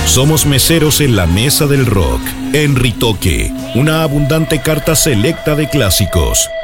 Somos meseros en la mesa del rock. En Ritoque, una abundante carta selecta de clásicos.